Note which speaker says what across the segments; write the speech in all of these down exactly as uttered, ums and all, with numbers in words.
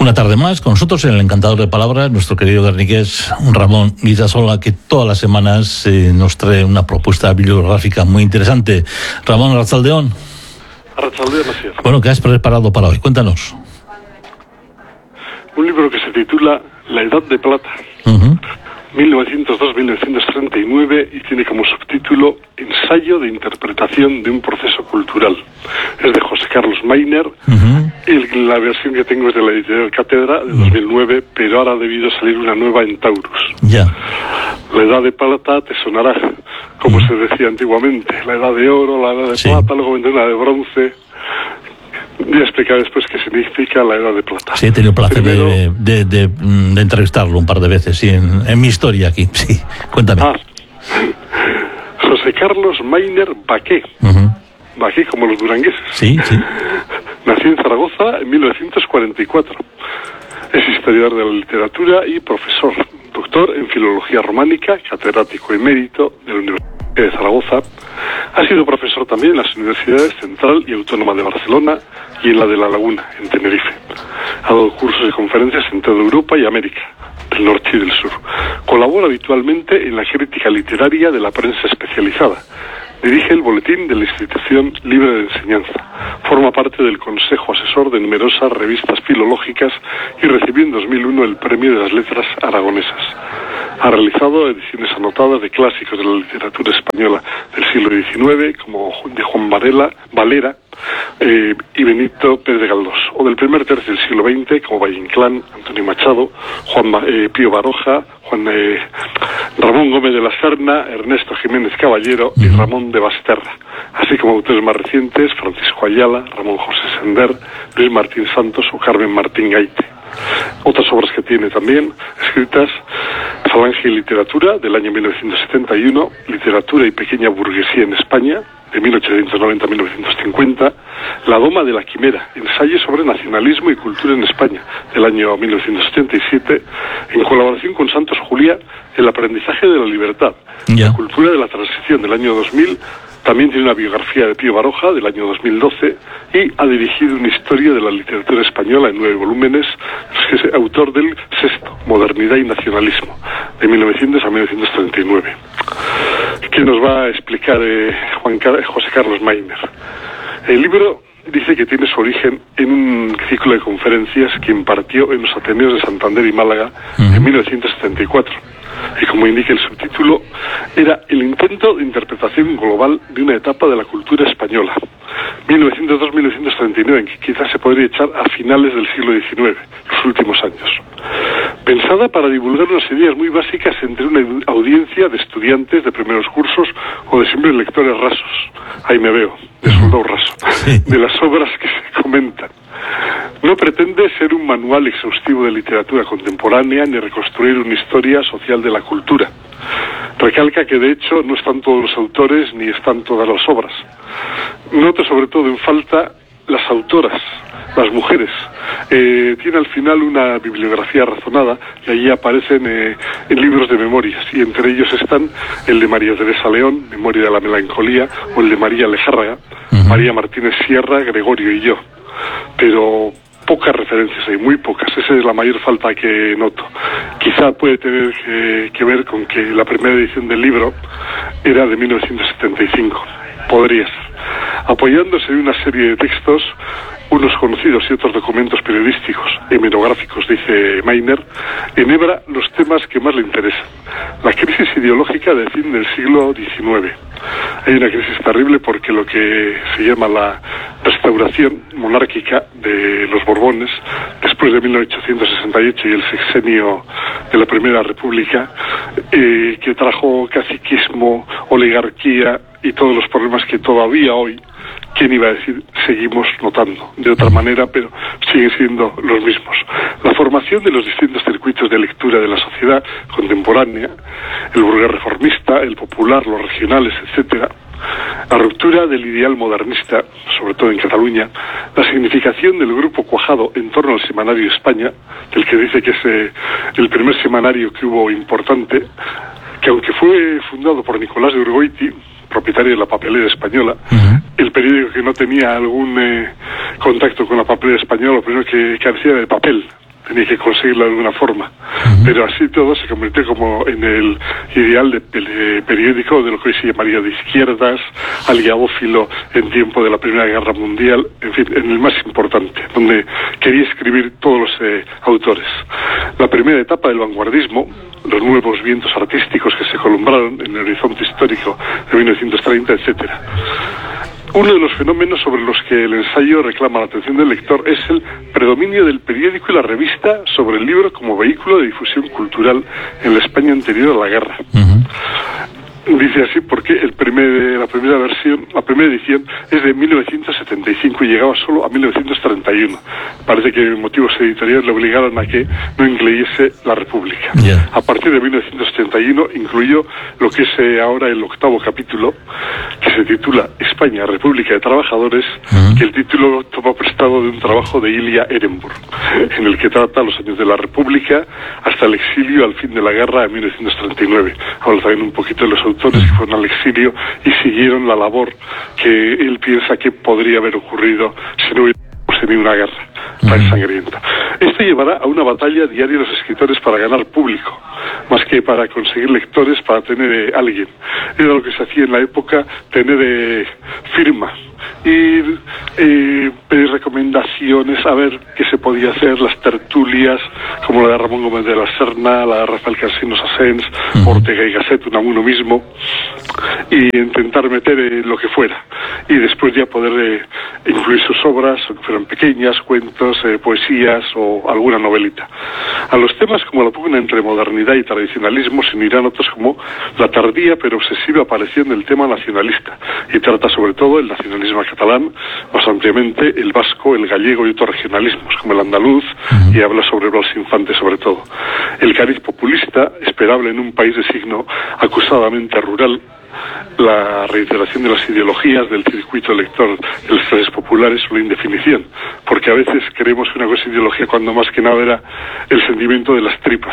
Speaker 1: Una tarde más con nosotros en el Encantador de Palabras, nuestro querido guerniqués Ramón Guisasola, que todas las semanas eh, nos trae una propuesta bibliográfica muy interesante. Ramón, Arrachaldeón.
Speaker 2: Arrachaldeón, así es.
Speaker 1: Bueno, ¿qué has preparado para hoy? Cuéntanos.
Speaker 2: Un libro que se titula La Edad de Plata,
Speaker 1: Uh-huh.
Speaker 2: mil novecientos dos a mil novecientos treinta y nueve, y tiene como subtítulo Ensayo de interpretación de un proceso cultural. Es de José Carlos Mayner.
Speaker 1: Uh-huh.
Speaker 2: Y la versión que tengo es de la editorial Cátedra, de dos mil nueve, pero ahora ha debido salir una nueva en Taurus.
Speaker 1: Ya.
Speaker 2: La Edad de Plata te sonará, como uh-huh. se decía antiguamente, la Edad de Oro, la Edad de sí. Plata, luego vendrá la de Bronce. Ya explicaré después qué significa la Edad de Plata.
Speaker 1: Sí, he tenido el placer
Speaker 2: Primero,
Speaker 1: de, de, de, de entrevistarlo un par de veces, sí, en, en mi historia aquí. Sí, cuéntame.
Speaker 2: Ah, José Carlos Mayner Baqué.
Speaker 1: Uh-huh.
Speaker 2: Baqué como los durangueses.
Speaker 1: Sí, sí.
Speaker 2: Nació en Zaragoza en mil novecientos cuarenta y cuatro. Es historiador de la literatura y profesor, doctor en filología románica, catedrático emérito de la Universidad de Zaragoza. Ha sido profesor también en las universidades Central y Autónoma de Barcelona y en la de La Laguna, en Tenerife. Ha dado cursos y conferencias en toda Europa y América del Norte y del Sur. Colabora habitualmente en la crítica literaria de la prensa especializada. Dirige el boletín de la Institución Libre de Enseñanza. Forma parte del Consejo Asesor de numerosas revistas filológicas y recibió en dos mil uno el Premio de las Letras Aragonesas. Ha realizado ediciones anotadas de clásicos de la literatura española del siglo diecinueve, como de Juan Varela, Valera eh, y Benito Pérez de Galdós, o del primer tercio del siglo veinte, como Valle Inclán, Antonio Machado, Juan eh, Pío Baroja, Juan eh, Ramón Gómez de la Serna, Ernesto Jiménez Caballero y Ramón de Basterra, así como autores más recientes, Francisco Ayala, Ramón José Sender, Luis Martín Santos o Carmen Martín Gaite. Otras obras que tiene también escritas: Falange y Literatura, del año mil novecientos setenta y uno, Literatura y Pequeña Burguesía en España, de mil ochocientos noventa a mil novecientos cincuenta, La Doma de la Quimera, ensayo sobre nacionalismo y cultura en España, del año mil novecientos ochenta y siete, en colaboración con Santos Juliá, El aprendizaje de la libertad,
Speaker 1: yeah.
Speaker 2: La cultura de la transición, del año dos mil. También tiene una biografía de Pío Baroja, del año dos mil doce, y ha dirigido una historia de la literatura española en nueve volúmenes. Es autor del sexto, Modernidad y Nacionalismo, de mil novecientos a mil novecientos treinta y nueve. ¿Qué nos va a explicar eh, Juan Car- José Carlos Mayner? El libro dice que tiene su origen en un ciclo de conferencias que impartió en los Ateneos de Santander y Málaga uh-huh. en mil novecientos setenta y cuatro. Y como indica el subtítulo, era el intento de interpretación global de una etapa de la cultura española, mil novecientos dos a mil novecientos treinta y nueve, que quizás se podría echar a finales del siglo diecinueve, los últimos años. Pensada para divulgar unas ideas muy básicas entre una audiencia de estudiantes de primeros cursos o de simples lectores rasos, ahí me veo, de soldado raso, de las obras que se comentan. No pretende ser un manual exhaustivo de literatura contemporánea ni reconstruir una historia social de la cultura. Recalca que de hecho no están todos los autores ni están todas las obras. Nota sobre todo en falta las autoras, las mujeres. Eh, tiene al final una bibliografía razonada y allí aparecen eh, en libros de memorias, y entre ellos están el de María Teresa León, Memoria de la Melancolía, o el de María Lejárraga, uh-huh. María Martínez Sierra, Gregorio y yo. Pero pocas referencias hay, muy pocas. Esa es la mayor falta que noto. Quizá puede tener que, que ver con que la primera edición del libro era de mil novecientos setenta y cinco. Podría ser. Apoyándose en una serie de textos, unos conocidos y otros documentos periodísticos, hemerográficos, dice Mayner, enhebra los temas que más le interesan. La crisis ideológica del fin del siglo diecinueve. Hay una crisis terrible porque lo que se llama la restauración monárquica de los Borbones, después de mil ochocientos sesenta y ocho y el sexenio de la Primera República, eh, que trajo caciquismo, oligarquía y todos los problemas que todavía hoy, ¿quién iba a decir?, seguimos notando de otra manera, pero siguen siendo los mismos. La formación de los distintos circuitos de lectura de la sociedad contemporánea, el burgués reformista, el popular, los regionales, etcétera. La ruptura del ideal modernista, sobre todo en Cataluña, la significación del grupo cuajado en torno al Semanario España, del que dice que es eh, el primer semanario que hubo importante, que aunque fue fundado por Nicolás de Urgoiti, propietario de la papelera española, uh-huh. el periódico que no tenía algún eh, contacto con la papelera española, lo primero que carecía era de papel, tenía que conseguirlo de alguna forma. Uh-huh. Pero así todo se convirtió como en el ideal de, de periódico de lo que hoy se llamaría de izquierdas, aliadófilo en tiempo de la Primera Guerra Mundial, en fin, en el más importante, donde quería escribir todos los eh, autores. La primera etapa del vanguardismo, los nuevos vientos artísticos que se columbraron en el horizonte histórico de mil novecientos treinta, etcétera. Uno de los fenómenos sobre los que el ensayo reclama la atención del lector es el predominio del periódico y la revista sobre el libro como vehículo de difusión cultural en la España anterior a la guerra. Uh-huh. Dice así porque el primer, la primera versión, la primera edición es de mil novecientos setenta y cinco y llegaba solo a mil novecientos treinta y uno. Parece que motivos editoriales le obligaron a que no incluyese La República. Yeah. A partir de mil novecientos ochenta y uno incluyó lo que es eh, ahora el octavo capítulo, que se titula España, República de Trabajadores, uh-huh. que el título toma prestado de un trabajo de Ilya Ehrenburg, en el que trata los años de la República hasta el exilio al fin de la guerra en mil novecientos treinta y nueve. Habla también un poquito de los autores que fueron al exilio y siguieron la labor que él piensa que podría haber ocurrido si no hubiera tenido una guerra tan sangrienta. Esto llevará a una batalla diaria de los escritores para ganar público, más que para conseguir lectores, para tener eh, alguien. Era lo que se hacía en la época, tener eh, firmas, ir, eh, pedir recomendaciones, a ver qué se podía hacer, las tertulias, como la de Ramón Gómez de la Serna, la de Rafael Cansinos Asens, uh-huh. Ortega y Gasset, Unamuno mismo, y intentar meter eh, lo que fuera, y después ya poder eh, incluir sus obras, aunque fueran pequeñas, cuentos, eh, poesías o alguna novelita. A los temas como la pugna entre modernidad y tradicionalismo se unirán otros como la tardía pero obsesiva aparición del tema nacionalista, y trata sobre todo el nacionalismo catalán, más ampliamente el vasco, el gallego y otros regionalismos como el andaluz, uh-huh. y habla sobre Blas Infante sobre todo. El cariz populista, esperable en un país de signo acusadamente rural, la reiteración de las ideologías del circuito elector de las clases populares o la indefinición, porque a veces creemos que una cosa es ideología cuando más que nada era el sentimiento de las tripas,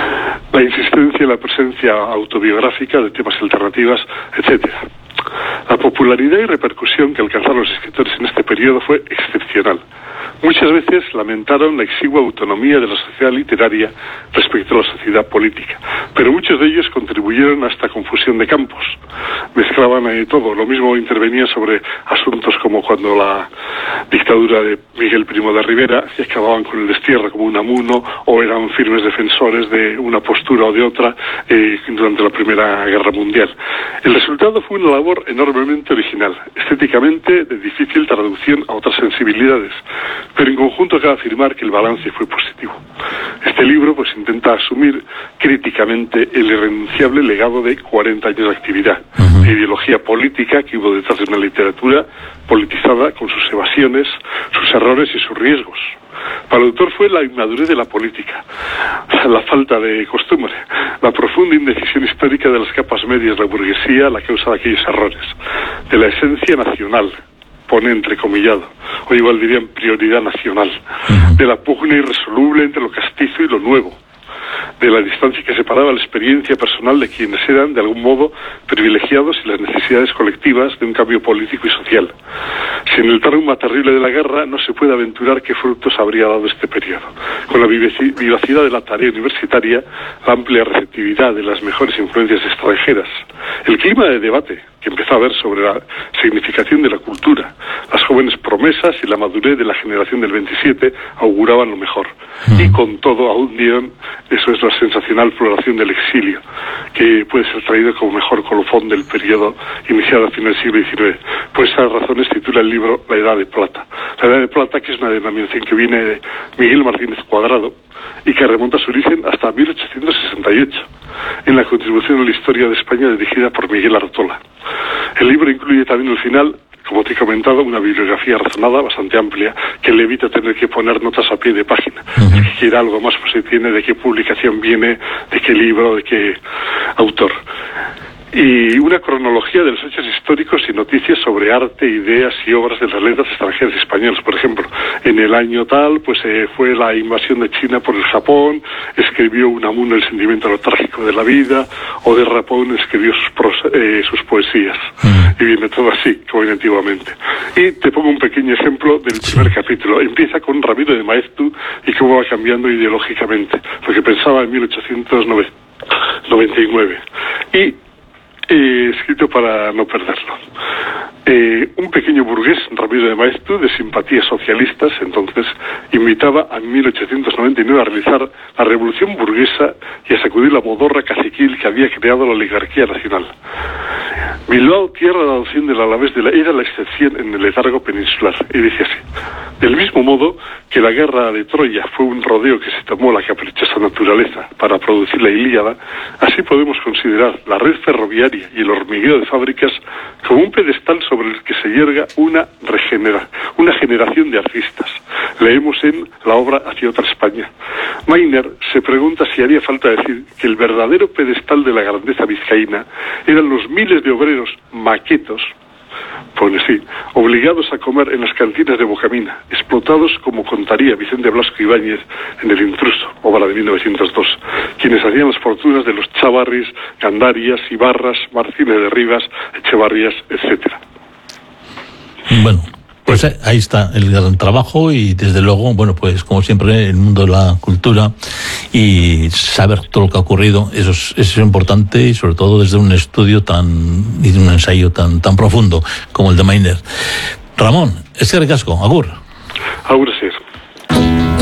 Speaker 2: la insistencia en la presencia autobiográfica de temas alternativas, etcétera. La popularidad y repercusión que alcanzaron los escritores en este periodo fue excepcional. Muchas veces lamentaron la exigua autonomía de la sociedad literaria respecto a la sociedad política, pero muchos de ellos contribuyeron a esta confusión de campos. Mezclaban eh, todo, lo mismo intervenían sobre asuntos como cuando la dictadura de Miguel Primo de Rivera, que acababan con el destierro como Unamuno, o eran firmes defensores de una postura o de otra eh, durante la Primera Guerra Mundial. El resultado fue una labor enormemente original, estéticamente de difícil traducción a otras sensibilidades, pero en conjunto cabe afirmar que el balance fue positivo. Este libro pues intenta asumir críticamente el irrenunciable legado de cuarenta años de actividad, uh-huh. de ideología política que hubo detrás de una literatura politizada con sus evasiones, sus errores y sus riesgos. Para el autor fue la inmadurez de la política, la falta de costumbre, la profunda indecisión histórica de las capas medias de la burguesía la causa de aquellos errores, de la esencia nacional, pone entrecomillado, o igual dirían prioridad nacional, uh-huh. de la pugna irresoluble entre lo castizo y lo nuevo, de la distancia que separaba la experiencia personal de quienes eran, de algún modo, privilegiados y las necesidades colectivas de un cambio político y social. Sin el trauma terrible de la guerra, no se puede aventurar qué frutos habría dado este periodo. Con la vivacidad de la tarea universitaria, la amplia receptividad de las mejores influencias extranjeras, el clima de debate que empezó a haber sobre la significación de la cultura, las jóvenes promesas y la madurez de la generación del veintisiete auguraban lo mejor. Mm. Y con todo aún dieron, eso es la sensacional floración del exilio, que puede ser traído como mejor colofón del periodo iniciado a finales del siglo diecinueve. Por esas razones titula el libro La Edad de Plata. La Edad de Plata, que es una denominación que viene de Miguel Martínez Cuadrado y que remonta su origen hasta mil ochocientos sesenta y ocho, en la contribución a la historia de España dirigida por Miguel Artola. El libro incluye también al final, como te he comentado, una bibliografía razonada, bastante amplia, que le evita tener que poner notas a pie de página. Uh-huh. El que quiera algo más, pues se tiene de qué publicación viene, de qué libro, de qué autor. y una cronología de los hechos históricos y noticias sobre arte, ideas y obras de las letras extranjeras y españolas. Por ejemplo, en el año tal, pues eh, fue la invasión de China por el Japón, escribió Unamuno El sentimiento lo trágico de la vida, o de Rapón escribió sus, prosa, eh, sus poesías. Mm. Y viene todo así, como viene antiguamente. Y te pongo un pequeño ejemplo del primer capítulo. Empieza con Ramiro de Maeztu y cómo va cambiando ideológicamente, lo que pensaba en mil ochocientos noventa y nueve. Y Eh, escrito para no perderlo. Eh, un pequeño burgués, Ramiro de Maeztu, de simpatías socialistas, entonces invitaba en mil ochocientos noventa y nueve a realizar la revolución burguesa y a sacudir la modorra caciquil que había creado la oligarquía nacional. Bilbao, tierra de adopción del Alavés de la, era la excepción en el letargo peninsular, y dice así: del mismo modo que la guerra de Troya fue un rodeo que se tomó la caprichosa naturaleza para producir la Ilíada, así podemos considerar la red ferroviaria y el hormigueo de fábricas como un pedestal sobre el que se yerga una regenera, una generación de artistas. Leemos en la obra Hacia otra España. Mainer se pregunta si haría falta decir que el verdadero pedestal de la grandeza vizcaína eran los miles de obreros maquetos, pone sí, obligados a comer en las cantinas de Bocamina, explotados como contaría Vicente Blasco Ibáñez en El intruso, obra de mil novecientos dos, quienes hacían las fortunas de los Chavarris, Gandarias, Ibarras, Martínez de Rivas, Echevarrías, etcétera.
Speaker 1: Bueno, pues ahí está el gran trabajo y desde luego, bueno, pues como siempre el mundo de la cultura y saber todo lo que ha ocurrido, eso es, eso es importante, y sobre todo desde un estudio tan y de un ensayo tan tan profundo como el de Mainer. Ramón, eskerrik asko, agur.
Speaker 2: Agur, sí.